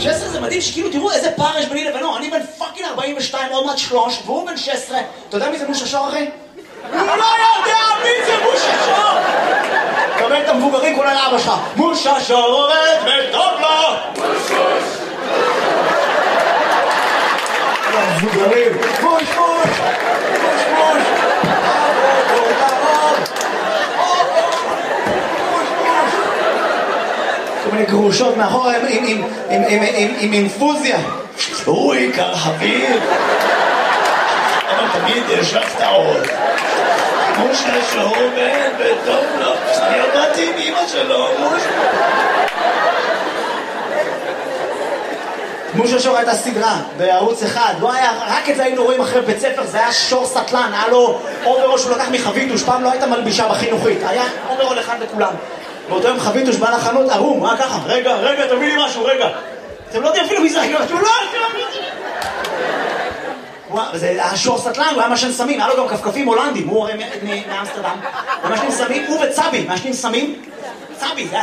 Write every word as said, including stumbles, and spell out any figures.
שש עשרה זה מדהים שכאילו תראו איזה פער יש ביני לבינו, אני בן פאקינג ארבעים ושתיים, עוד מעט שלוש, והוא בן שש עשרה. אתה יודע מי זה מושה שור אחי? הוא לא יודע מי זה מושה שור! קבל את המבוגרים כולל אבא שלך. מושה שור עובד וטוב לו! מושוש! המבוגרים, מוש מוש! מוש מוש! אבו תרוב! מוש מוש! כל מיני גרושות מאחור עם אינפוזיה. הוא עיקר אוויר. אבל תמיד יש הפתעות. מושה שור עובד וטוב לו. אני עבדתי עם אמא שלו, מושה. מושה שור הייתה סדרה בערוץ אחד, לא היה, רק את זה היינו רואים אחרי בית ספר, זה היה שור סטלן, היה לו אוברול שהוא לקח מחביתוש, פעם לא הייתה מלבישה בחינוכית, היה אוברול אחד לכולם. באותו יום חביתוש בא לחנות ערום, מה ככה? רגע, רגע, תביא לי משהו, רגע. אתם לא יודעים אפילו מי זה, אתם לא יודעים. זה היה שור סטלן, הוא היה משן סמים, היה לו גם כפכפים הולנדים, הוא הרי מאמסטרדם, ומשנים סמים, הוא וצבי, משנים סמים, צבי, זה היה